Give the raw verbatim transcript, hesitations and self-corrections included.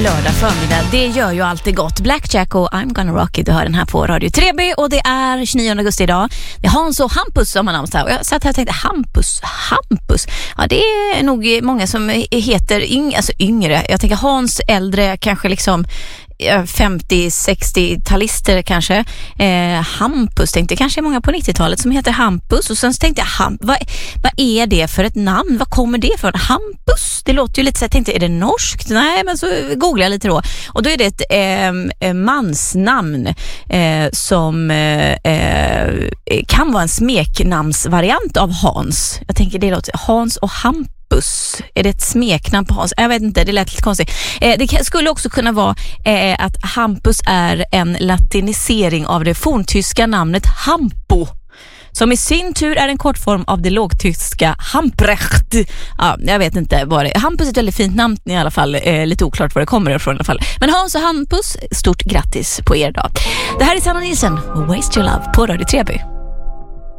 Lördag förmiddag, det gör ju alltid gott. Blackjack och I'm gonna rock it, du hör den här på Radio tre B och det är tjugonionde augusti idag. Det är Hans och Hampus som har namnsdag. Och jag satt här och tänkte, Hampus, Hampus. Ja, det är nog många som heter yng, alltså yngre. Jag tänker Hans äldre, kanske liksom femtio-sextio-talister kanske. Eh, Hampus tänkte, kanske är många på nittiotalet som heter Hampus. Och sen så tänkte jag, Ham, vad, vad är det för ett namn? Vad kommer det från? Hampus? Det låter ju lite så jag tänkte, är det norskt? Nej, men så googlade jag lite då. Och då är det ett eh, mansnamn eh, som eh, kan vara en smeknamnsvariant av Hans. Jag tänker, det låter Hans och Hampus. Är det ett smeknamn på Hans? Jag vet inte, det lät lite konstigt. Eh, det skulle också kunna vara eh, att Hampus är en latinisering av det forntyska namnet Hampo, som i sin tur är en kortform av det lågtyska Hamprecht. Ja, jag vet inte vad det är. Hampus är ett väldigt fint namn i alla fall. Eh, lite oklart var det kommer ifrån i alla fall. Men Hans och Hampus, stort grattis på er dag. Det här är Sanna Nilsson och Waste Your Love på Radio tre B.